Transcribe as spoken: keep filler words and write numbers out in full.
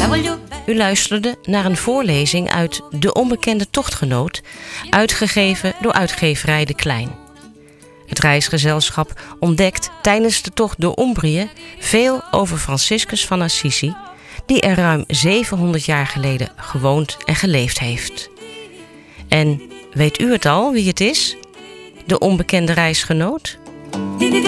U luisterde naar een voorlezing uit De Onbekende Tochtgenoot, uitgegeven door uitgeverij De Klein. Het reisgezelschap ontdekt tijdens de tocht door Umbrië veel over Franciscus van Assisi, die er ruim zevenhonderd jaar geleden gewoond en geleefd heeft. En weet u het al wie het is? De onbekende reisgenoot?